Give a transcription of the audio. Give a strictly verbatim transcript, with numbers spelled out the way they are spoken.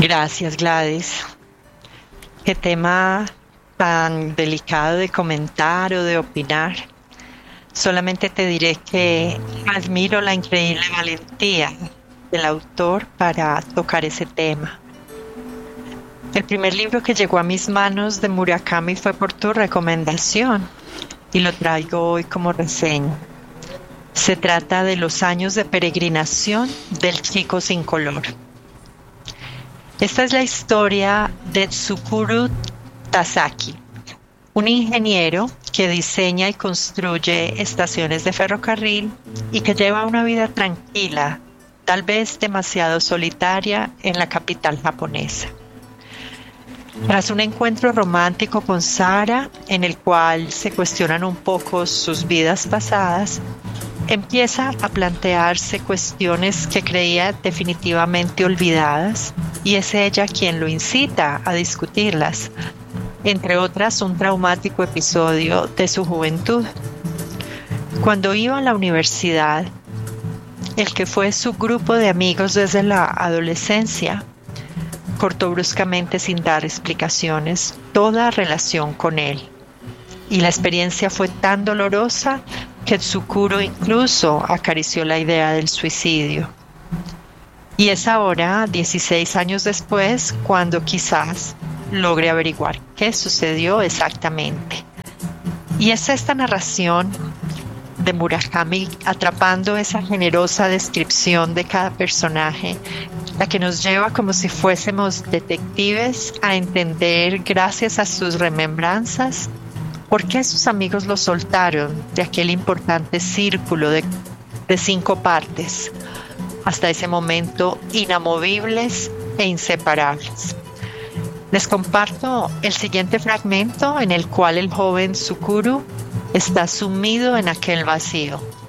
Gracias, Gladys. Qué tema tan delicado de comentar o de opinar. Solamente te diré que admiro la increíble valentía del autor para tocar ese tema. El primer libro que llegó a mis manos de Murakami fue por tu recomendación y lo traigo hoy como reseña. Se trata de Los años de peregrinación del chico sin color. Esta es la historia de Tsukuru Tasaki, un ingeniero que diseña y construye estaciones de ferrocarril y que lleva una vida tranquila, tal vez demasiado solitaria, en la capital japonesa. Tras un encuentro romántico con Sara, en el cual se cuestionan un poco sus vidas pasadas, empieza a plantearse cuestiones que creía definitivamente olvidadas y es ella quien lo incita a discutirlas, entre otras un traumático episodio de su juventud. Cuando iba a la universidad, el que fue su grupo de amigos desde la adolescencia cortó bruscamente sin dar explicaciones toda relación con él. Y la experiencia fue tan dolorosa que Tsukuru incluso acarició la idea del suicidio. Y es ahora, dieciséis años después, cuando quizás logre averiguar qué sucedió exactamente. Y es esta narración de Murakami, atrapando esa generosa descripción de cada personaje, la que nos lleva como si fuésemos detectives a entender, gracias a sus remembranzas, por qué sus amigos lo soltaron de aquel importante círculo de, de cinco partes, hasta ese momento inamovibles e inseparables. Les comparto el siguiente fragmento en el cual el joven Tsukuru está sumido en aquel vacío.